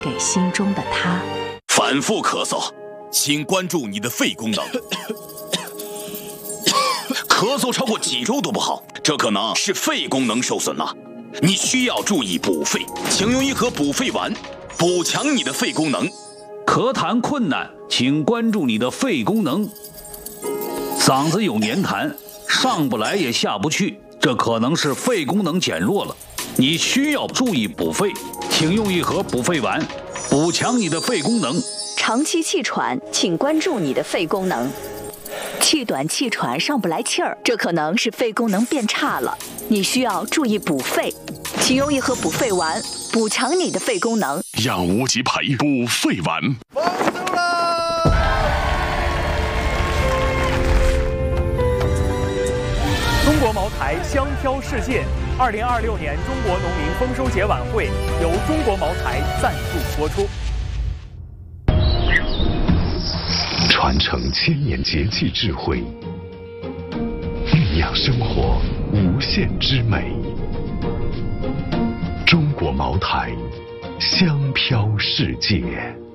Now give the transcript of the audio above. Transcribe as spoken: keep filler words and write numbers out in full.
给心中的他。 反复咳嗽，请关注你的肺功能。咳嗽超过几周都不好，这可能是肺功能受损了。你需要注意补肺，请用一盒补肺丸，补强你的肺功能。 咳痰困难，请关注你的肺功能。嗓子有黏痰，上不来也下不去，这可能是肺功能减弱了。你需要注意补肺，请用一盒补肺丸，补强你的肺功能。 长期气喘，请关注你的肺功能。气短气喘上不来气儿，这可能是肺功能变差了，你需要注意补肺，请用一盒补肺丸，补强你的肺功能。 养无极培补肺丸。 中国茅台香飘世界，二零二六年中国农民丰收节晚会由中国茅台赞助播出。 传承千年节气智慧，酝酿生活无限之美。中国茅台，香飘世界。